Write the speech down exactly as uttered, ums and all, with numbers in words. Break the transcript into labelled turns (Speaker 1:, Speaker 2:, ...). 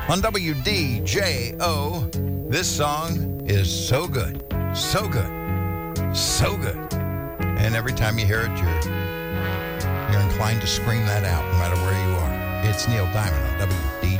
Speaker 1: on W D J O. This song is so good, so good, so good. And every time you hear it, you're, you're inclined to scream that out, no matter where you are. It's Neil Diamond on W D J O.